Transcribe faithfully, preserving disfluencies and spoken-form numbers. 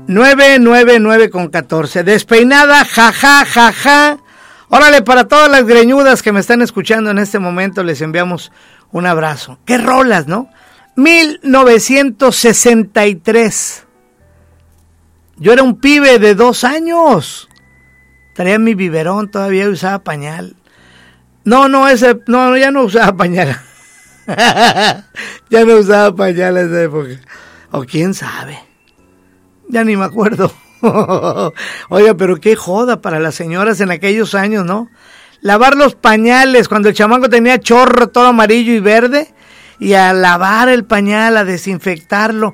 nueve nueve nueve con catorce. Despeinada, jaja, jaja. Ja. Órale, para todas las greñudas que me están escuchando en este momento, les enviamos un abrazo. ¡Qué rolas!, ¿no? mil novecientos sesenta y tres. Yo era un pibe de dos años. Traía mi biberón, todavía usaba pañal. No, no, ese, no, ya no usaba pañal. Ya no usaba pañal en esa época. O quién sabe. Ya ni me acuerdo. Oiga, pero qué joda para las señoras en aquellos años, ¿no? Lavar los pañales cuando el chamaco tenía chorro todo amarillo y verde, y a lavar el pañal, a desinfectarlo,